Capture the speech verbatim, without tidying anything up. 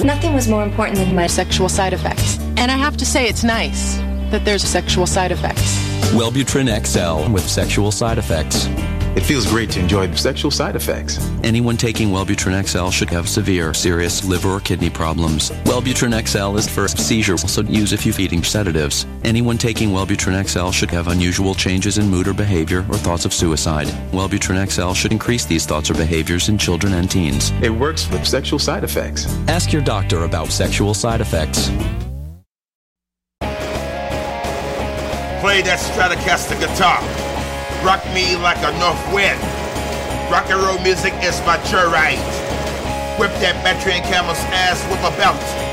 Nothing was more important than my sexual side effects. And I have to say, it's nice that there's sexual side effects. Wellbutrin X L with sexual side effects. It feels great to enjoy the sexual side effects. Anyone taking Wellbutrin X L should have severe, serious liver or kidney problems. Wellbutrin X L is for seizures, so use if you're eating sedatives. Anyone taking Wellbutrin X L should have unusual changes in mood or behavior or thoughts of suicide. Wellbutrin X L should increase these thoughts or behaviors in children and teens. It works with sexual side effects. Ask your doctor about sexual side effects. Play that Stratocaster guitar. Rock me like a north wind. Rock and roll music is my joyride. Whip that battery and camel's ass with a belt.